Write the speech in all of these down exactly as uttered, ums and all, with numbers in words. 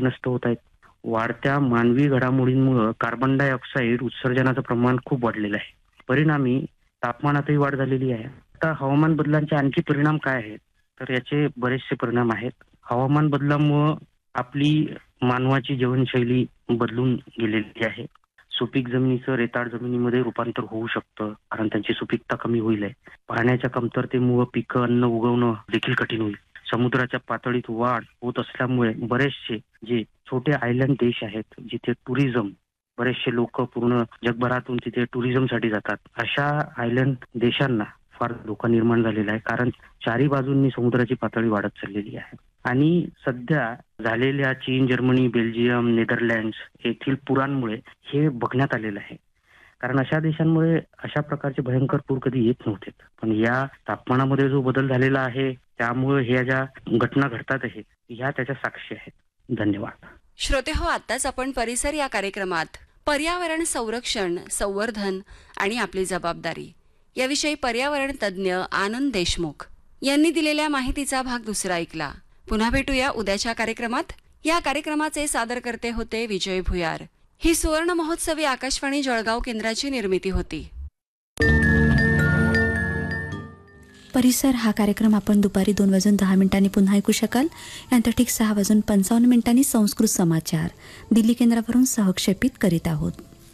नष्ट होत आहेत. वाढत्या मानवी घडामोडींमुळे कार्बन डायऑक्साईड उत्सर्जनाचं प्रमाण खूप वाढलेलं आहे. परिणामी तापमानातही वाढ झालेली आहे. आता हवामान बदलांचे आणखी परिणाम काय आहेत? तर याचे बरेचसे परिणाम आहेत. हवामान बदलामुळे आपली मानवाची जीवनशैली बदलून गेलेली आहे. सुपीक जमिनीचं रेताड जमिनीमध्ये रूपांतर होऊ शकतं, कारण त्यांची सुपीकता कमी होईल आहे. पाण्याच्या कमतरतेमुळे पिकं अन्न उगवणं देखील कठीण होईल. समुद्राच्या पातळीत वाढ होत असल्यामुळे बरेचसे जे छोटे आयलंड देश आहेत, जिथे टुरिझम बरेचसे लोक पूर्ण जगभरातून तिथे टुरिझमसाठी जातात, अशा आयलंड देशांना फार धोका निर्माण झालेला आहे, कारण चारी बाजूंनी समुद्राची पातळी वाढत चाललेली आहे. आणि सध्या झालेल्या चीन, जर्मनी, बेल्जियम, नेदरलँड्स येथील पुरांमुळे हे बघण्यात आलेलं आहे. कारण अशा देशांमुळे अशा प्रकारचे भयंकर पूर कधी येत नव्हते. पण या तापमानामध्ये जो बदल झालेला आहे, त्यामुळे ह्या ज्या घटना घडतात आहेत, ह्या त्याच्या साक्षी आहेत. धन्यवाद. श्रोते हो, आत्ताच आपण परिसर या कार्यक्रमात पर्यावरण संरक्षण, संवर्धन आणि आपली जबाबदारी याविषयी पर्यावरण तज्ज्ञ आनंद देशमुख यांनी दिलेल्या माहितीचा भाग दुसरा ऐकला. पुन्हा भेटूया उद्याच्या कार्यक्रमात. या कार्यक्रमाचे सादरकर्ते होते विजय भुयार. ही सुवर्ण महोत्सवी आकाशवाणी जळगाव केंद्राची निर्मिती होती. परिसर हा कार्यक्रम आपण दुपारी दोन वाजून दहा मिनिटांनी पुन्हा ऐकू शकाल. यानंतर ठीक सहा वाजून पंचावन्न मिनिटांनी संस्कृत समाचार दिल्ली केंद्रावरून सहक्षेपित करीत आहोत.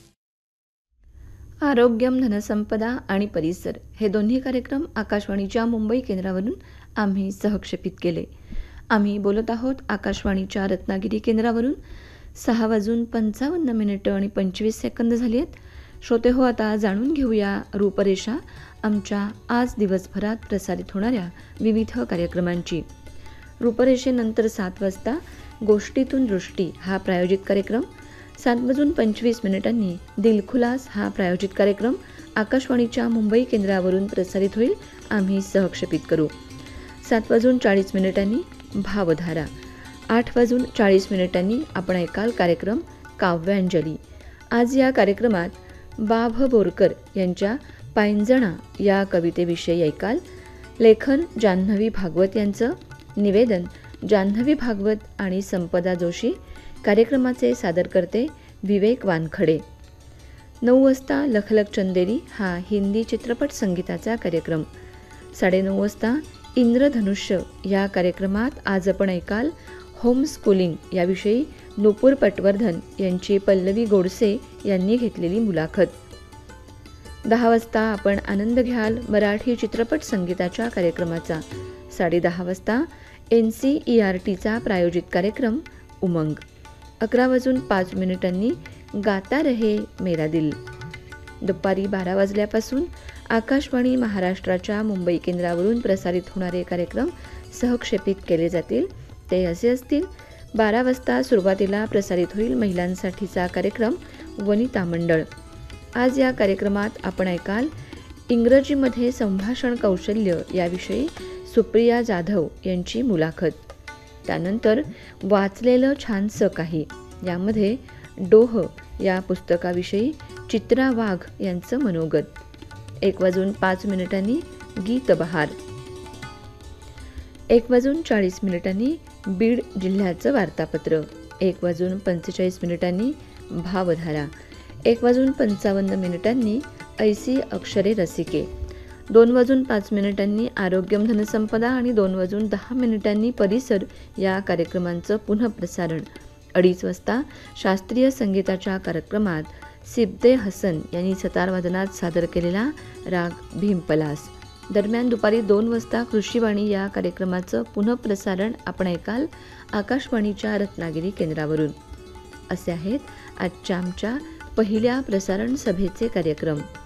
आरोग्यम, धनसंपदा आणि परिसर हे दोन्ही कार्यक्रम आकाशवाणीच्या मुंबई केंद्रावरून आम्ही सहक्षेपित केले. आम्ही बोलत आहोत आकाशवाणीच्या रत्नागिरी केंद्रावरून. सहा वाजून पंचावन्न मिनिटं आणि पंचवीस सेकंद झाली आहेत. श्रोते हो, आता जाणून घेऊया रूपरेषा आमच्या आज दिवसभरात प्रसारित होणाऱ्या विविध कार्यक्रमांची. रूपरेषेनंतर सात वाजता गोष्टीतून दृष्टी हा प्रायोजित कार्यक्रम. सात वाजून पंचवीस मिनिटांनी दिलखुलास हा प्रायोजित कार्यक्रम आकाशवाणीच्या मुंबई केंद्रावरून प्रसारित होईल. आम्ही सहक्षेपित करू. सात वाजून चाळीस मिनिटांनी भावधारा. आठ वाजून चाळीस मिनिटांनी आपण ऐकाल कार्यक्रम काव्यांजली. आज या कार्यक्रमात बाभ बोरकर यांच्या पायंजणा या कवितेविषयी ऐकाल. लेखन जान्हवी भागवत यांचं. निवेदन जान्हवी भागवत आणि संपदा जोशी. कार्यक्रमाचे सादरकर्ते विवेक वानखडे. नऊ वाजता लखलख चंदेरी हा हिंदी चित्रपट संगीताचा कार्यक्रम. साडेनऊ वाजता इंद्रधनुष्य या कार्यक्रमात आज आपण ऐकाल होम स्कूलिंग याविषयी नुपूर पटवर्धन यांची पल्लवी गोडसे यांनी घेतलेली मुलाखत. दहा वाजता आपण आनंद घ्याल मराठी चित्रपट संगीताच्या कार्यक्रमाचा. साडेदहा वाजता एन सी ई आर टीचा प्रायोजित कार्यक्रम उमंग. अकरा वाजून पाच मिनिटांनी गाता रहे मेरा दिल. दुपारी बारा वाजल्यापासून आकाशवाणी महाराष्ट्राच्या मुंबई केंद्रावरून प्रसारित होणारे कार्यक्रम सहक्षेपित केले जातील. ते असे असतील. बारा वाजता सुरुवातीला प्रसारित होईल महिलांसाठीचा कार्यक्रम वनिता मंडळ. आज या कार्यक्रमात आपण ऐकाल इंग्रजीमध्ये संभाषण कौशल्य याविषयी सुप्रिया जाधव यांची मुलाखत. त्यानंतर वाचलेलं छानसं काही यामध्ये डोह या पुस्तकाविषयी चित्रा वाघ यांचं मनोगत. एक वाजून पाच मिनिटांनी गीत बहार. एक वाजून चाळीस मिनिटांनी बीड जिल्ह्याचं वार्तापत्र. एक वाजून पंचेचाळीस मिनिटांनी भावधारा. एक वाजून पंचावन्न मिनिटांनी ऐसी अक्षरे रसिके. दोन वाजून पाच मिनिटांनी आरोग्यम, धनसंपदा आणि दोन वाजून दहा मिनिटांनी परिसर या कार्यक्रमांचं पुनःप्रसारण. अडीच वाजता शास्त्रीय संगीताच्या कार्यक्रमात सिब्दे हसन यांनी सतारवादनात सादर केलेला राग भीमपलास. दरम्यान दुपारी दोन वाजता कृषीवाणी या कार्यक्रमाचं पुनःप्रसारण आपण ऐकाल आकाशवाणीच्या रत्नागिरी केंद्रावरून. असे आहेत आजच्या आमच्या पहिल्या प्रसारण सभेचे कार्यक्रम.